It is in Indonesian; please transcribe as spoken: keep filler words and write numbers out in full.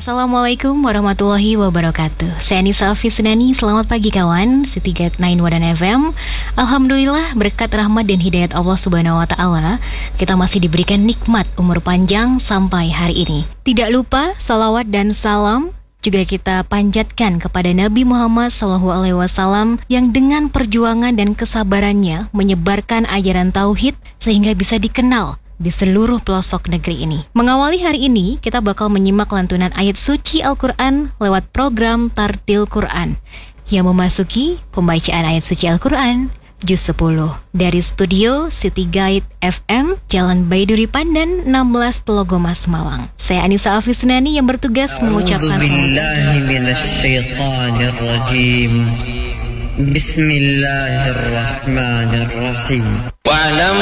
Assalamualaikum warahmatullahi wabarakatuh. Saya Anissa Afisnani, selamat pagi kawan City Guide sembilan Wadan F M. Alhamdulillah berkat rahmat dan hidayat Allah Subhanahu wa Ta'ala, kita masih diberikan nikmat umur panjang sampai hari ini. Tidak lupa salawat dan salam juga kita panjatkan kepada Nabi Muhammad shallallahu alaihi wasallam yang dengan perjuangan dan kesabarannya menyebarkan ajaran tauhid sehingga bisa dikenal di seluruh pelosok negeri ini. Mengawali hari ini, kita bakal menyimak lantunan ayat suci Al-Quran lewat program Tartil Quran yang memasuki pembacaan ayat suci Al-Quran Juz sepuluh dari studio City Guide F M, Jalan Baiduri Pandan enam belas Telogomas Malang. Saya Anissa Afisnani yang bertugas mengucapkan selamat. Bismillahirrahmanirrahim.